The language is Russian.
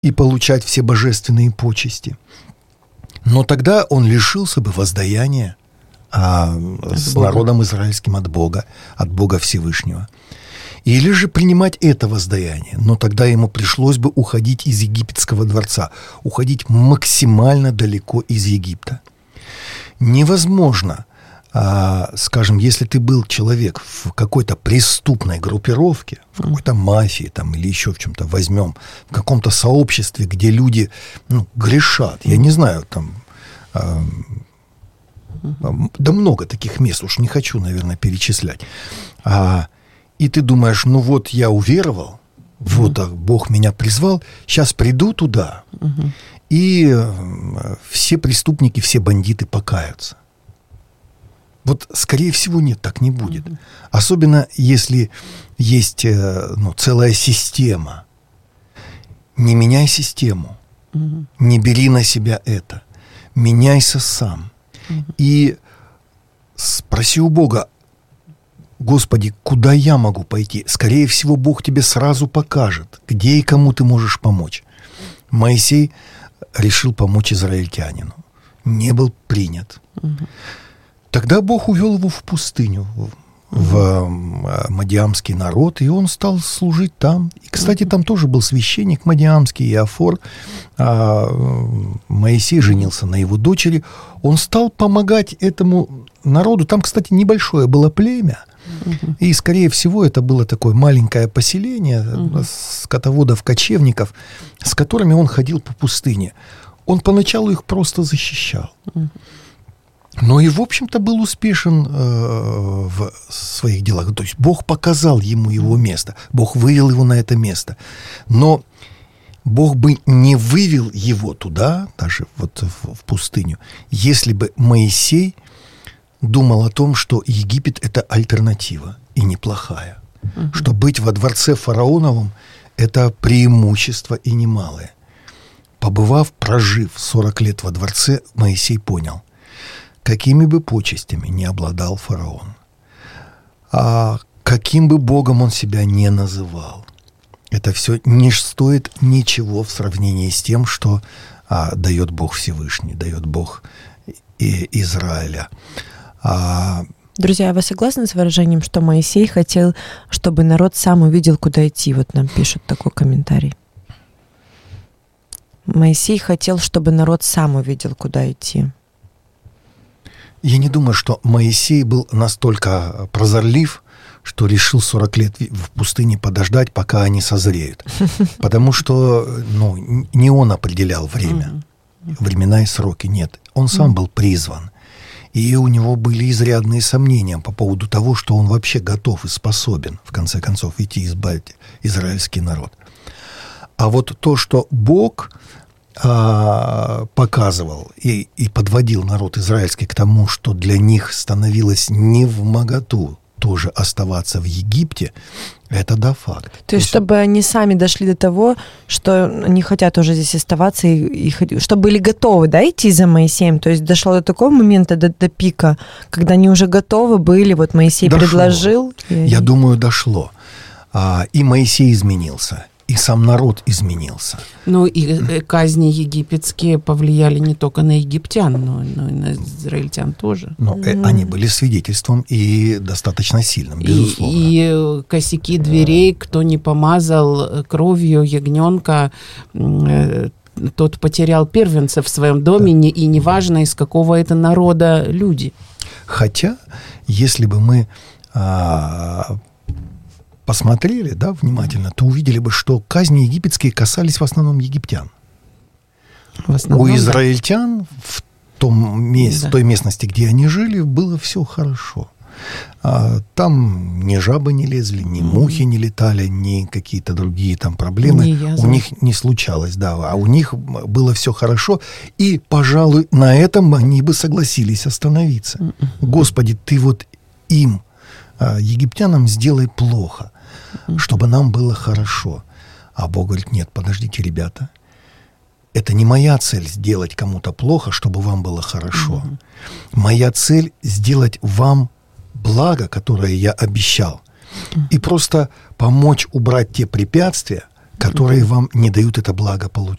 и получать все божественные почести. Но тогда он лишился бы воздаяния с народом израильским от Бога Всевышнего. Или же принимать это воздаяние. Но тогда ему пришлось бы уходить из египетского дворца, уходить максимально далеко из Египта. Невозможно, скажем, если ты был человек в какой-то преступной группировке, в какой-то мафии там, или еще в чем-то, возьмем, в каком-то сообществе, где люди грешат, я не знаю, там, да много таких мест, уж не хочу, наверное, перечислять. И ты думаешь, ну вот я уверовал, вот Бог меня призвал, сейчас приду туда, и все преступники, все бандиты покаются. Вот, скорее всего, нет, так не будет. Особенно, если есть целая система. Не меняй систему, не бери на себя это, меняйся сам. И спроси у Бога: Господи, куда я могу пойти? Скорее всего, Бог тебе сразу покажет, где и кому ты можешь помочь. Моисей решил помочь израильтянину. Не был принят. Тогда Бог увел его в пустыню, в мадиамский народ, и он стал служить там. И, кстати, там тоже был священник мадиамский, Иофор. Моисей женился на его дочери. Он стал помогать этому народу. Там, кстати, небольшое было племя. И, скорее всего, это было такое маленькое поселение скотоводов-кочевников, с которыми он ходил по пустыне. Он поначалу их просто защищал. Но и, в общем-то, был успешен в своих делах. То есть Бог показал ему его место. Бог вывел его на это место. Но Бог бы не вывел его туда, даже вот в пустыню, если бы Моисей думал о том, что Египет – это альтернатива, и неплохая. Что быть во дворце фараоновом – это преимущество и немалое. Побывав, прожив 40 лет во дворце, Моисей понял, какими бы почестями не обладал фараон, каким бы богом он себя не называл, это все не стоит ничего в сравнении с тем, что дает Бог Всевышний, дает Бог Израиля. Друзья, вы согласны с выражением, что Моисей хотел, чтобы народ сам увидел, куда идти? Вот нам пишут такой комментарий. Моисей хотел, чтобы народ сам увидел, куда идти. Я не думаю, что Моисей был настолько прозорлив, что решил 40 лет в пустыне подождать, пока они созреют. Потому что не он определял время, времена и сроки, нет. Он сам был призван. И у него были изрядные сомнения по поводу того, что он вообще готов и способен, в конце концов, идти избавить израильский народ. А вот то, что Бог показывал и подводил народ израильский к тому, что для них становилось невмоготу тоже оставаться в Египте, это да, факт. То есть, чтобы они сами дошли до того, что они хотят уже здесь оставаться, и чтобы были готовы, да, идти за Моисеем. То есть, дошло до такого момента, до пика, когда они уже готовы были, вот Моисей предложил. Я думаю, дошло. И Моисей изменился. И сам народ изменился. Ну и казни египетские повлияли не только на египтян, но и на израильтян тоже. Но они были свидетельством и достаточно сильным, безусловно. И косяки дверей, кто не помазал кровью ягненка, тот потерял первенца в своем доме, и неважно, из какого это народа люди. Хотя, если бы мы посмотрели, да, внимательно, то увидели бы, что казни египетские касались в основном египтян. У израильтян в той местности, где они жили, было все хорошо. Там ни жабы не лезли, ни мухи не летали, ни какие-то другие там проблемы у них не случалось, да, а у них было все хорошо, и, пожалуй, на этом они бы согласились остановиться. Господи, ты вот им, египтянам, сделай плохо, чтобы нам было хорошо. А Бог говорит: нет, подождите, ребята, это не моя цель сделать кому-то плохо, чтобы вам было хорошо. Моя цель сделать вам благо, которое я обещал, и просто помочь убрать те препятствия, которые вам не дают это благо получить.